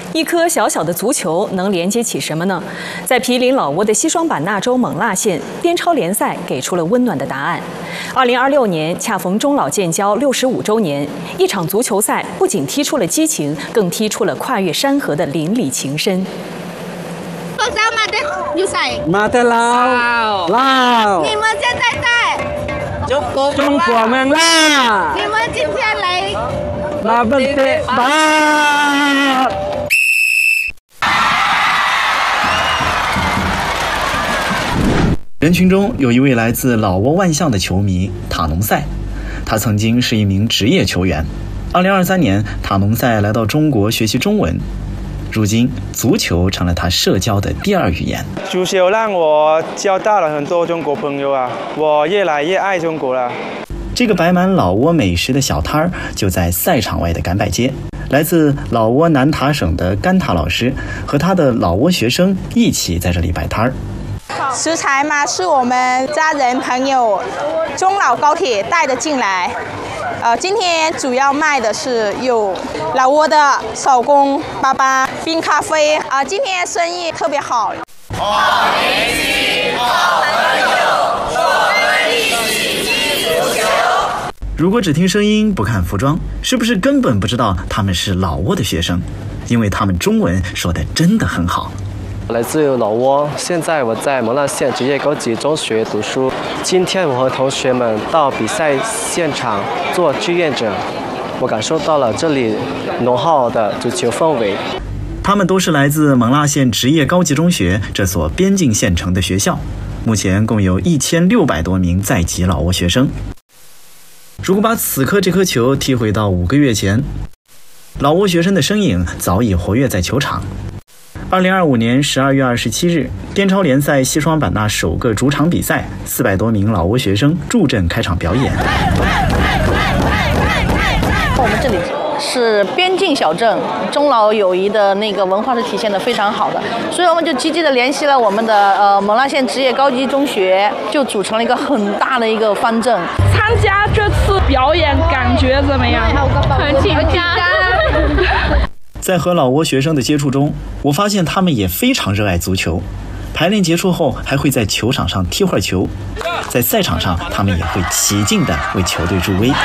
一颗小小的足球能连接起什么呢？在毗邻老挝的西双版纳州勐腊县，滇超联赛给出了温暖的答案。2026年恰逢中老建交65周年，一场足球赛不仅踢出了激情，更踢出了跨越山河的邻里情深。 马德劳， 你们现在在中国勐腊， 你们今天来本地吧。 人群中有一位来自老挝万象的球迷塔农赛，他曾经是一名职业球员。2023年，塔农赛来到中国学习中文。如今，足球成了他社交的第二语言。 足球让我交到了很多中国朋友啊，我越来越爱中国了。 这个摆满老挝美食的小摊儿就在赛场外的赶摆街。来自老挝南塔省的甘塔老师和他的老挝学生一起在这里摆摊儿。 食材嘛，是我们家人朋友中老高铁带的进来。今天主要卖的是有老挝的手工粑粑、冰咖啡今天生意特别好。 如果只听声音不看服装，是不是根本不知道他们是老挝的学生？因为他们中文说的真的很好。 来自老挝，现在我在勐腊县职业高级中学读书。今天我和同学们到比赛现场做志愿者，我感受到了这里浓厚的足球氛围。 他们都是来自勐腊县职业高级中学这所边境县城的学校，目前共有1600多名在籍老挝学生。如果把此刻这颗球踢回到5个月前，老挝学生的身影早已活跃在球场。2025年12月27日，滇超联赛西双版纳首个主场比赛，400多名老挝学生助阵开场表演。 我们这里是边境小镇，中老友谊的那个文化是体现得非常好的，所以我们就积极的联系了我们的勐腊县职业高级中学，就组成了一个很大的一个方阵。 参加这次表演感觉怎么样？ 很紧张。 在和老挝学生的接触中，我发现他们也非常热爱足球。排练结束后，还会在球场上踢会儿球。在赛场上，他们也会起劲地为球队助威。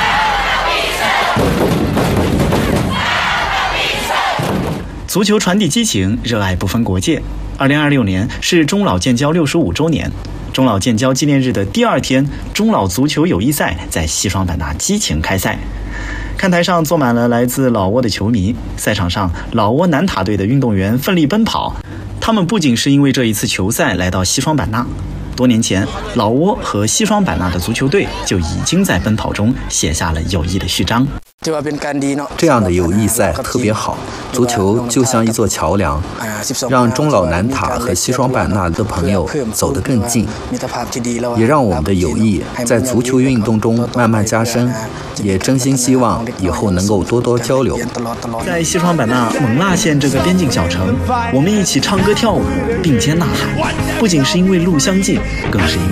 足球传递激情，热爱不分国界。2026年是中老建交65周年。中老建交纪念日的第2天，中老足球友谊赛在西双版纳激情开赛。看台上坐满了来自老挝的球迷，赛场上老挝南塔队的运动员奋力奔跑。他们不仅是因为这一次球赛来到西双版纳，多年前老挝和西双版纳的足球队就已经在奔跑中写下了友谊的序章。 这样的友谊赛特别好，足球就像一座桥梁，让中老南塔和西双版纳的朋友走得更近，也让我们的友谊在足球运动中慢慢加深，也真心希望以后能够多多交流。 在西双版纳勐腊县这个边境小城，我们一起唱歌跳舞，并肩呐喊，不仅是因为路相近，更是因